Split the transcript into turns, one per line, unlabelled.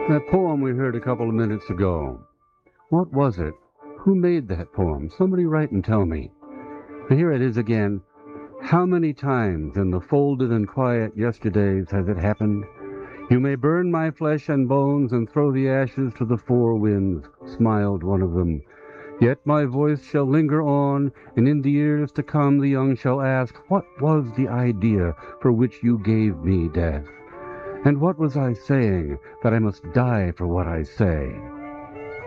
That poem we heard a couple of minutes ago. What was it? Who made that poem? Somebody write and tell me. Here it is again. How many times in the folded and quiet yesterdays has it happened? You may burn my flesh and bones and throw the ashes to the four winds, smiled one of them. Yet my voice shall linger on, and in the years to come the young shall ask, what was the idea for which you gave me death? And what was I saying, that I must die for what I say?